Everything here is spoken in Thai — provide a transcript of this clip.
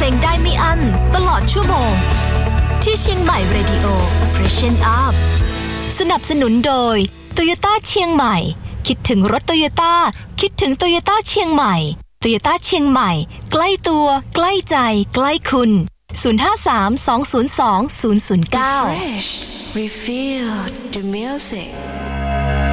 ลงได้ไม่อั้นตลอดชั่วโมงที่เชียงใหม่ Radio Freshen Up สนับสนุนโดย Toyota เชียงใหม่คิดถึงรถ Toyota คิดถึง Toyota เชียงใหม่ Toyota เชียงใหม่ใกล้ตัวใกล้ใจใกล้คุณ053 202 009 We feel the music